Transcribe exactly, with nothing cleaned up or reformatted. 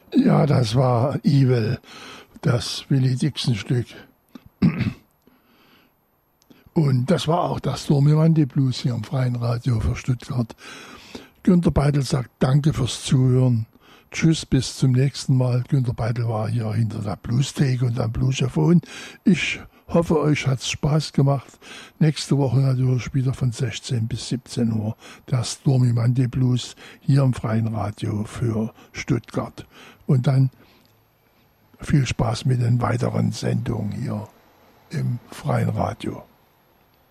Ja, das war Evil, das Willie Dixon-Stück. Und das war auch das Dormimandi Blues hier am Freien Radio für Stuttgart. Günter Beitel sagt Danke fürs Zuhören. Tschüss, bis zum nächsten Mal. Günter Beitel war hier hinter der Bluestheke und am Blueschaphon. Ich hoffe, euch hat es Spaß gemacht. Nächste Woche natürlich wieder von sechzehn bis siebzehn Uhr der Stormy Monday Blues hier im Freien Radio für Stuttgart. Und dann viel Spaß mit den weiteren Sendungen hier im Freien Radio.